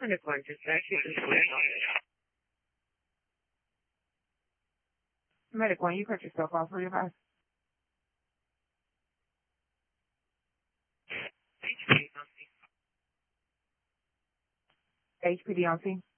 Medical Medical, you cut yourself off for your advice. HPD on scene.